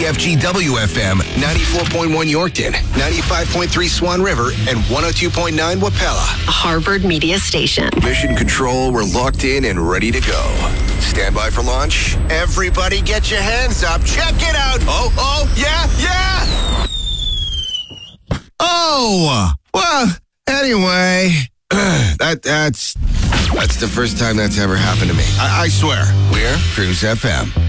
KPFG WFM 94.1 Yorkton, 95.3 Swan River, and 102.9 Wapella. A Harvard Media Station. Mission Control, we're locked in and ready to go. Stand by for launch. Everybody get your hands up. Check it out. Oh, yeah. Oh, well, anyway, that's the first time that's ever happened to me. I swear. We're Cruise FM.